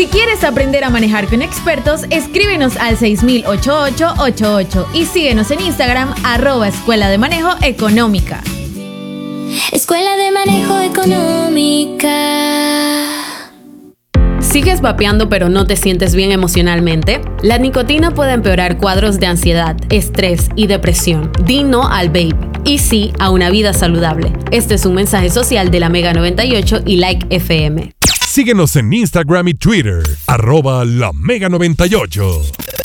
Si quieres aprender a manejar con expertos, escríbenos al 6000-8888 y síguenos en Instagram, @Escuela de Manejo Económica. Escuela de Manejo Económica. ¿Sigues vapeando pero no te sientes bien emocionalmente? La nicotina puede empeorar cuadros de ansiedad, estrés y depresión. Di no al vape y sí a una vida saludable. Este es un mensaje social de la Mega 98 y Like FM. Síguenos en Instagram y Twitter, @La Mega 98.